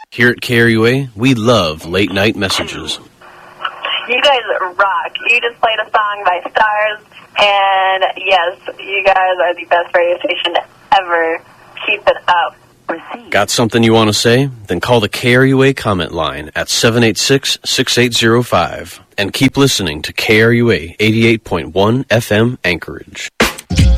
Here at KRUA, we love late-night messages. You guys rock. You just played a song by Stars, and yes, you guys are the best radio station ever. Keep it up. Got something you want to say? Then call the KRUA comment line at 786-6805 and keep listening to KRUA 88.1 FM Anchorage.